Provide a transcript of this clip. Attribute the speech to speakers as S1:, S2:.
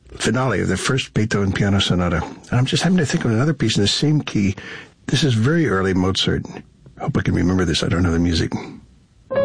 S1: finale of the first Beethoven Piano Sonata. And I'm just having to think of another piece in the same key. This is very early Mozart. I hope I can remember this. I don't know the music.